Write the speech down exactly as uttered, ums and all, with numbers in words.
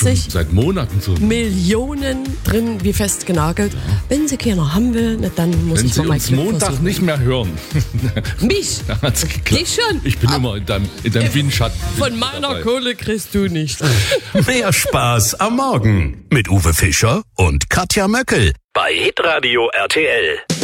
sich seit Monaten so. Millionen drin wie festgenagelt. Ja. Wenn sie keiner haben will, na, dann muss Wenn ich Sie mal mein uns Glück Montag versuchen. nicht mehr hören. Mich? Dich schon? Ich bin Ab immer in deinem, in deinem Windschatten. Von meiner dabei. Kohle kriegst du nicht. Mehr Spaß am Morgen mit Uwe Fischer und Katja Möckel bei Hitradio R T L.